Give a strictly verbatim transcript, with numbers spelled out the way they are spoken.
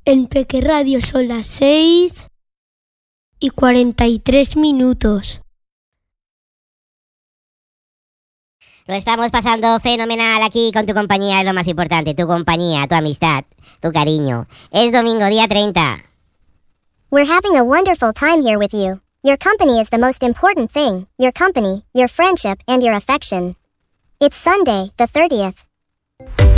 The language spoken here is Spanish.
En Peque Radio son las seis y cuarenta y tres minutos. Lo estamos pasando fenomenal aquí con tu compañía, es lo más importante, tu compañía, tu amistad, tu cariño. Es domingo, día treinta. We're having a wonderful time here with you. Your company is the most important thing. Your company, your friendship, and your affection. It's Sunday, the thirtieth.